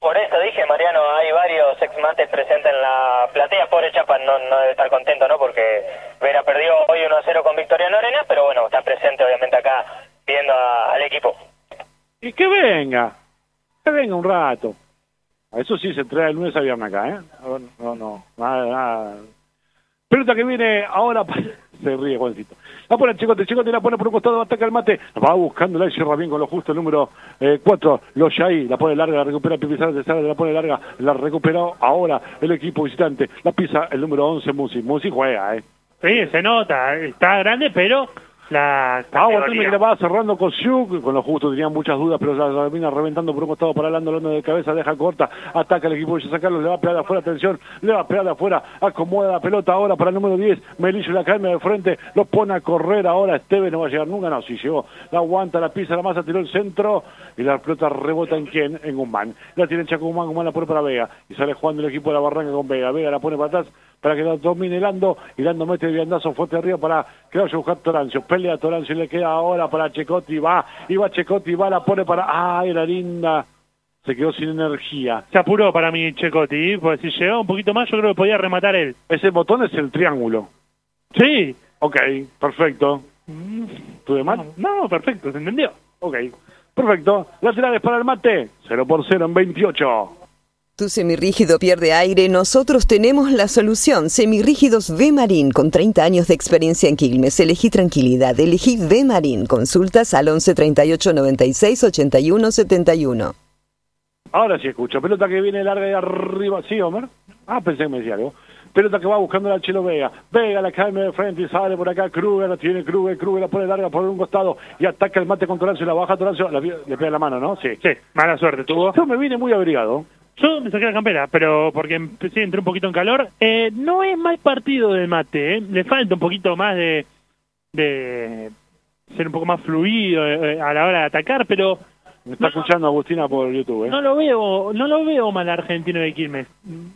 Por eso dije, Mariano, hay varios ex-mates presentes en la platea. Pobre Chapa no debe estar contento, ¿no? Porque Vera perdió hoy 1-0 con Victoriano Arenas, pero bueno, está presente obviamente acá viendo al equipo. Y que venga un rato. Eso sí, se trae el lunes a viernes acá, ¿eh? No, nada. Pelota que viene ahora, se ríe Juancito. La pone Chicote la pone por un costado, ataca el mate, va buscando, la cierra bien con lo justo, el número 4, Loyay, la pone larga, la recupera Pipi Zárate, la pone larga, la recuperó ahora el equipo visitante, la pisa el número 11, Musi juega, Sí, se nota, está grande, pero la categoría. Que le va cerrando con Siuk, con lo justo, tenían muchas dudas, pero la termina reventando por un costado para Lando de cabeza, deja corta, ataca el equipo de sacarlo, le va a pegar de afuera, atención, le va a pegar de afuera, acomoda la pelota ahora para el número 10, Melillo la calma de frente, lo pone a correr ahora, Esteve no va a llegar nunca, no, si llegó, la aguanta, la pisa, la masa, tiró el centro, y la pelota rebota en quién, en Guzmán, la tiene Chaco Guzmán la pone para Vega, y sale jugando el equipo de la Barranca con Vega la pone para atrás, para que la domine Lando, y Lando mete el viandazo fuerte arriba para que vaya a buscar Torancio, pelea Torancio y le queda ahora para Checotti, va Checotti, la pone para, era linda, se quedó sin energía. Se apuró para mí Checotti, pues si llegó un poquito más yo creo que podía rematar él. Ese botón es el triángulo. Sí. Ok, perfecto. ¿Tuve mal? No, perfecto, se entendió. Ok, perfecto. Laterales para el mate, 0-0 en 28. Tu semirrígido pierde aire, nosotros tenemos la solución. Semirrígidos V-Marín, con 30 años de experiencia en Quilmes. Elegí tranquilidad, elegí V-Marín. Consultas al 11 38 96 81 71. Ahora sí escucho. Pelota que viene larga y arriba. ¿Sí, Homer? Pensé que me decía algo. Pelota que va buscando al Chelo Vega. Vega la cae de frente y sale por acá. Kruger la tiene, Kruger la pone larga por un costado y ataca el mate con Torancio. La baja Torancio, le pega la mano, ¿no? Sí, mala suerte tuvo. Yo me vine muy abrigado. Yo me saqué la campera, pero porque entré un poquito en calor. No es mal partido del mate, le falta un poquito más de ser un poco más fluido a la hora de atacar, pero... Me está escuchando Agustina por YouTube, No lo veo mal argentino de Quilmes.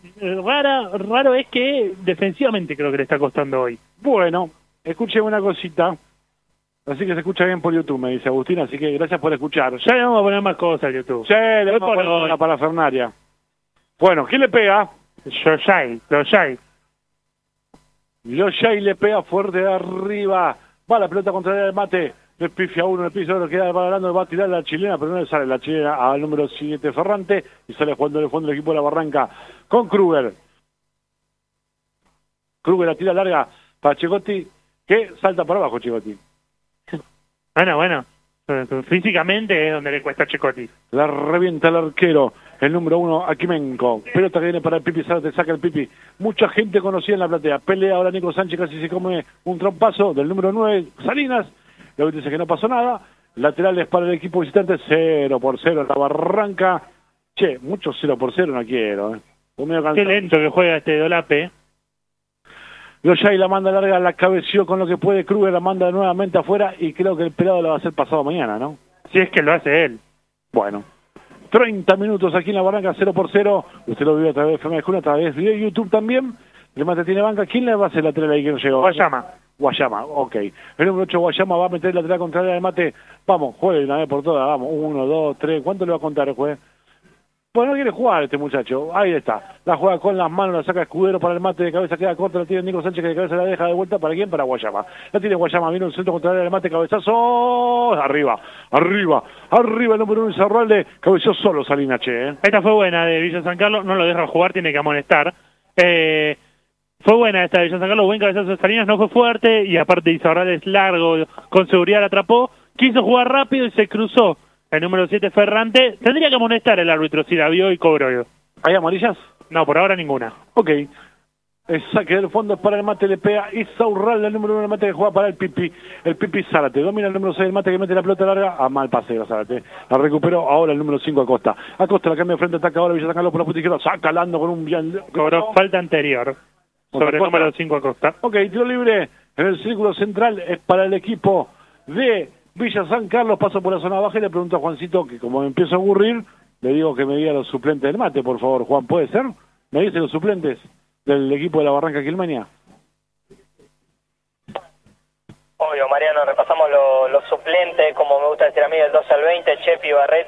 Raro es que defensivamente creo que le está costando hoy. Bueno, escuché una cosita. Así que se escucha bien por YouTube, me dice Agustina, así que gracias por escuchar. Ya le vamos a poner más cosas al YouTube. Sí, le vamos a poner una parafernalia. Bueno, ¿quién le pega? Loyay le pega fuerte de arriba. Va la pelota contra el mate. Le pifia uno, le pisa otro, queda parando, va a tirar la chilena, pero no le sale la chilena al número 7 Ferrante y sale jugando en el fondo del equipo de la Barranca con Kruger. Kruger la tira larga para Checotti, que salta para abajo Checotti. Bueno. Físicamente es donde le cuesta a Checotti. La revienta el arquero, el número 1, Aquimenco. Pelota que viene para el Pipi, te saca el Pipi. Mucha gente conocida en la platea. Pelea ahora Nico Sánchez, casi se come un trompazo del número 9, Salinas. Luego dice que no pasó nada. Laterales para el equipo visitante, 0-0 la Barranca. Che, mucho 0-0 no quiero. Qué lento que juega este Dolape. Loyay la manda larga, la cabeció con lo que puede, Kruger la manda nuevamente afuera y creo que el pelado lo va a hacer pasado mañana, ¿no? Si es que lo hace él. Bueno, 30 minutos aquí en la Barranca, 0-0. Usted lo vive a través de FM Juna, a través de YouTube también. El mate tiene banca. ¿Quién le va a hacer lateral ahí que no llegó? Guayama, ok. El número 8 Guayama va a meter el lateral contraria del mate. Vamos, juegue una vez por todas, vamos. 1, 2, 3. ¿Cuánto le va a contar el juez? Bueno, no quiere jugar este muchacho. Ahí está. La juega con las manos, la saca Escudero para el mate de cabeza, queda corta, la tiene Nico Sánchez que de cabeza la deja de vuelta. ¿Para quién? Para Guayama. La tiene Guayama, viene un centro contrario del mate, cabezazo. Arriba. El número 1 Izarralde, cabeceó solo Salinas, Esta fue buena de Villa San Carlos, no lo deja jugar, tiene que amonestar. Fue buena esta de Villa San Carlos, buen cabezazo de Salinas, no fue fuerte, y aparte Izarralde es largo, con seguridad la atrapó, quiso jugar rápido y se cruzó. El número 7 Ferrante, tendría que amonestar el árbitro si la vio y cobró. ¿Hay amarillas? No, por ahora ninguna. Ok. El saque del fondo para el mate, le pega Isaurralde, el número 1 del mate que juega para el Pipi Zárate. Domina el número 6 del mate que mete la pelota larga, a mal paseo Zárate. La recuperó ahora el número 5 Acosta. Acosta la cambia de frente, ataca ahora Villa San Carlos por la punta izquierda, saca Lando con un bien... Cobró falta anterior sobre el número 5 Acosta. Ok, tiro libre en el círculo central es para el equipo de Villa San Carlos. Paso por la zona baja y le pregunto a Juancito, que como me empiezo a aburrir, le digo que me diga los suplentes del mate, por favor. Juan, ¿puede ser? ¿Me dice los suplentes del equipo de la Barranca Quilmenia? Obvio, Mariano, repasamos los suplentes, como me gusta decir a mí, del 2 al 20, Chepi, Barret,